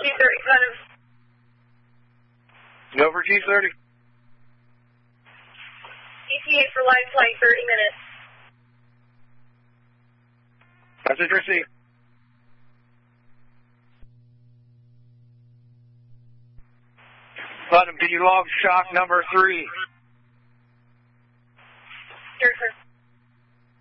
G30, kind of. Go for G30. ETA for live flight, 30 minutes. Message received. Putnam, can you log shock number 3? Sure, sir.